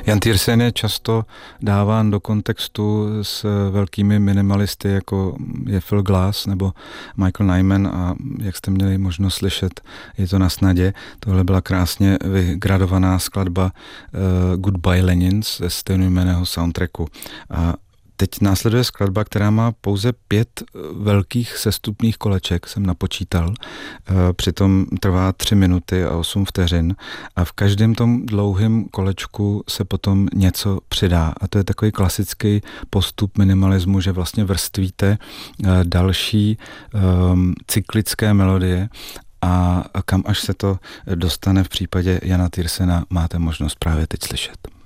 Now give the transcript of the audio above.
Jan Tiersen je často dáván do kontextu s velkými minimalisty, jako je Phil Glass nebo Michael Nyman, a jak jste měli možnost slyšet, je to na snadě. Tohle byla krásně vygradovaná skladba Goodbye Lenins ze stejnojmenného soundtracku. A teď následuje skladba, která má pouze 5 velkých sestupných koleček, jsem napočítal. Přitom trvá 3 minuty a 8 vteřin a v každém tom dlouhém kolečku se potom něco přidá. A to je takový klasický postup minimalismu, že vlastně vrstvíte další cyklické melodie a kam až se to dostane v případě Jana Tiersena, máte možnost právě teď slyšet.